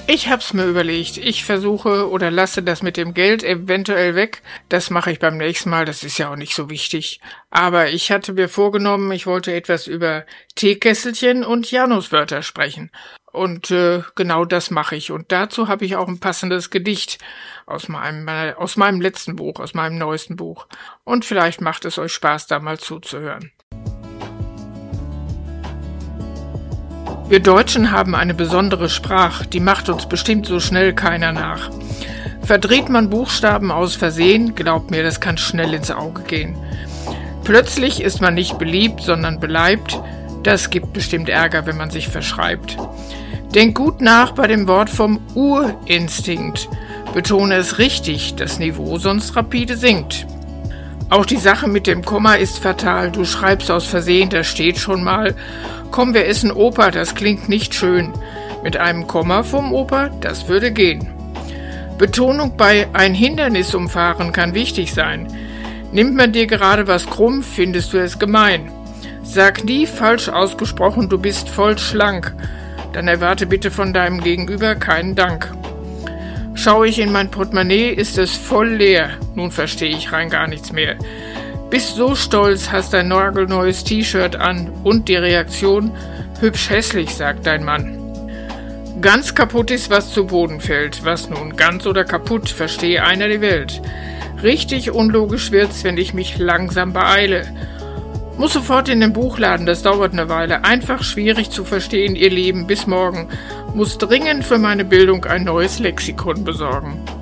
Ich hab's mir überlegt. Ich versuche oder lasse das mit dem Geld eventuell weg. Das mache ich beim nächsten Mal. Das ist ja auch nicht so wichtig. Aber ich hatte mir vorgenommen, ich wollte etwas über Teekesselchen und Januswörter sprechen. Und genau das mache ich. Und dazu habe ich auch ein passendes Gedicht aus meinem letzten Buch, aus meinem neuesten Buch. Und vielleicht macht es euch Spaß, da mal zuzuhören. Wir Deutschen haben eine besondere Sprache, die macht uns bestimmt so schnell keiner nach. Verdreht man Buchstaben aus Versehen, glaubt mir, das kann schnell ins Auge gehen. Plötzlich ist man nicht beliebt, sondern beleibt. Das gibt bestimmt Ärger, wenn man sich verschreibt. Denk gut nach bei dem Wort vom Urinstinkt. Betone es richtig, das Niveau sonst rapide sinkt. Auch die Sache mit dem Komma ist fatal. Du schreibst aus Versehen, da steht schon mal: Komm, wir essen Opa, das klingt nicht schön. Mit einem Komma vom Opa, das würde gehen. Betonung bei ein Hindernis umfahren kann wichtig sein. Nimmt man dir gerade was krumm, findest du es gemein. Sag nie falsch ausgesprochen, du bist voll schlank. Dann erwarte bitte von deinem Gegenüber keinen Dank. Schaue ich in mein Portemonnaie, ist es voll leer. Nun verstehe ich rein gar nichts mehr. Bist so stolz, hast ein nagelneues T-Shirt an und die Reaktion: hübsch hässlich, sagt dein Mann. Ganz kaputt ist, was zu Boden fällt. Was nun ganz oder kaputt, verstehe einer die Welt. Richtig unlogisch wird's, wenn ich mich langsam beeile. Muss sofort in den Buchladen, das dauert eine Weile. Einfach schwierig zu verstehen, ihr Lieben, bis morgen. Muss dringend für meine Bildung ein neues Lexikon besorgen.